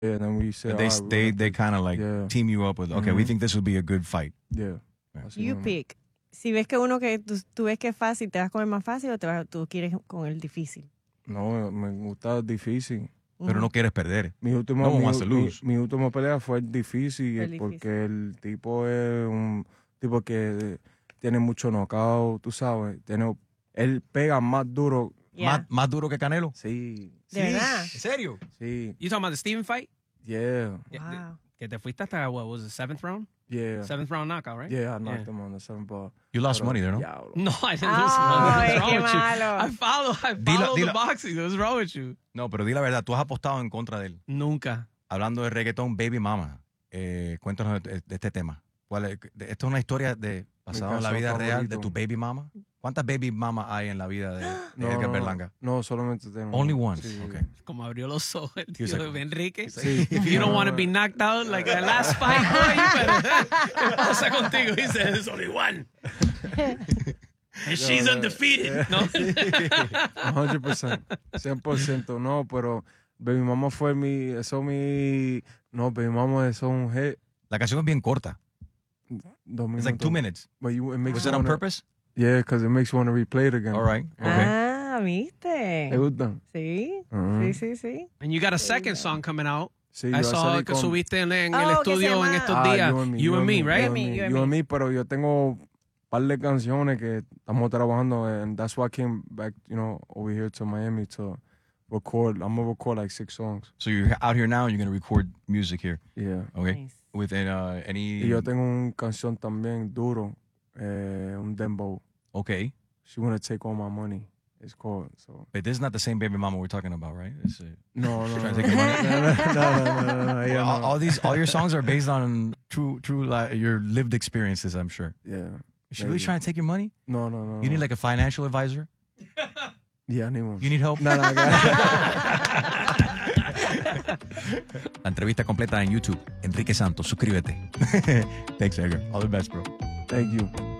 Yeah, and then we say, They "All right, they kind of like Yeah. team you up with, okay, we think this would be a good fight. yeah. Así You mismo. pick. Si ves que uno que tú ves que es fácil, ¿te vas con el más fácil o tú quieres con el difícil? No, me gusta difícil. Pero no quieres perder. Mi última, No one wants to lose. mi última pelea fue el difícil, El porque el tipo es un tipo que tiene mucho knockout, tú sabes. Él pega más duro. Yeah. Más duro que Canelo. Sí, ¿De verdad? ¿En serio? sí, You talking about the Steven fight? yeah, Wow. Que te fuiste hasta, what was it, 7th round? yeah. 7th round knockout, right? Yeah, I knocked him on the 7th ball. You lost Pero, money there, no? diablo. No, I didn't lose money. Ay, What's wrong qué with you? malo. I follow Dila- the boxing. What's wrong with you? No, pero di la verdad, tú has apostado en contra de él. Nunca. Hablando de reggaetón, Baby Mama, cuéntanos de este tema. Esto es una historia basada en la canción vida real de favorito. tu Baby Mama. ¿Cuántas Baby Mama hay en la vida de Edgar Berlanga? No, solamente tengo Only uno. one. Sí. Okay. Como abrió los ojos el tío Exacto. de Enrique. Sí. If you don't want to be knocked out like the last fight, boy, you better- ¿qué pasa contigo? He said, there's only one. And she's undefeated. No? 100%. 100%. No, pero Baby Mama fue no, Baby Mama es un hit. La canción es bien corta. 2 It's like 2 minutes. But it makes Was you it on wanna- purpose? Yeah, because it makes you want to replay it again. All right. Okay. Ah, ¿viste? ¿Te gustan? Sí, Ujú. sí. And you got a second song coming out. Sí, I yo saw salí que con- subiste en el Oh, que se estudio en llama- estos días. You and me, right? You and You and Me. Me, pero yo tengo un par de canciones que estamos trabajando, and that's why I came back, over here to Miami to record. I'm gonna record like 6 songs. So you're out here now and you're going to record music here. Yeah. Okay. Nice. With any... Y yo tengo una canción también duro, un dembow. Okay. She wanna take all my money. It's called, so. But this is not the same Baby Mama we're talking about, right? No. Trying to take your money? No. Yeah, Well, no. all your songs are based on true your lived experiences, I'm sure. Yeah. Is she really trying to take your money? No. You need like a financial advisor? Yeah, I need one. You need help? No, I got La entrevista completa en YouTube. Enrique Santos, suscríbete. Thanks, Edgar. All the best, bro. Thank you.